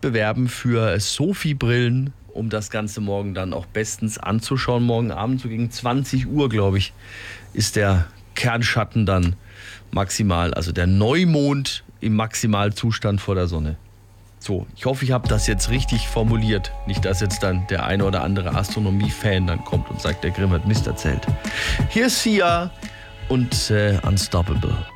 bewerben für Sophie-Brillen, um das Ganze morgen dann auch bestens anzuschauen. Morgen Abend, so gegen 20 Uhr, glaube ich, ist der Kernschatten dann maximal, also der Neumond im Maximalzustand vor der Sonne. So, ich hoffe, ich habe das jetzt richtig formuliert. Nicht, dass jetzt dann der eine oder andere Astronomie-Fan dann kommt und sagt, der Grimm hat Mist erzählt. Hier ist Sia und Unstoppable.